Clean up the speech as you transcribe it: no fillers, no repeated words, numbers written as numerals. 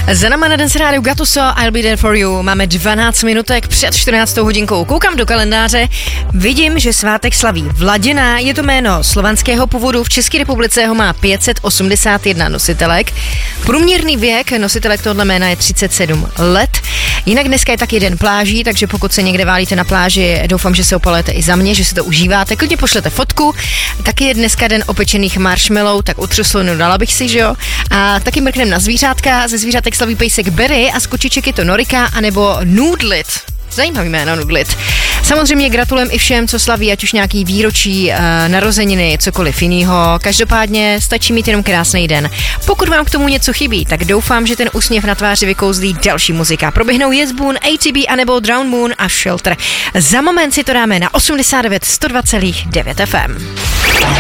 Za náma na Dance Rádiu Gatuso, I'll be there for you. Máme 12 minutek před 14 hodinkou. Koukám do kalendáře, vidím, že svátek slaví Vladina. Je to jméno slovanského původu, v České republice ho má 581 nositelek. Průměrný věk nositelek tohle jména je 37 let. Jinak dneska je taky den pláží, takže pokud se někde válíte na pláži, doufám, že se opalujete i za mě, že si to užíváte. Klidně pošlete fotku. Taky je dneska den opečených marshmallow, tak utruslinu dala bych si, že jo. A taky mrknem na zvířátka. Ze zvířátek slaví pejsek Berry a z kočiček je to Norika anebo Noodlit. Zajímavý jméno Noodlit. Samozřejmě gratulujem i všem, co slaví, ať už nějaký výročí, narozeniny, cokoliv jinýho. Každopádně stačí mít jenom krásný den. Pokud vám k tomu něco chybí, tak doufám, že ten úsměv na tváři vykouzlí další muzika. Proběhnou Yes Boon, ATB anebo Drown Moon a Shelter. Za moment si to dáme na 89 102,9 FM.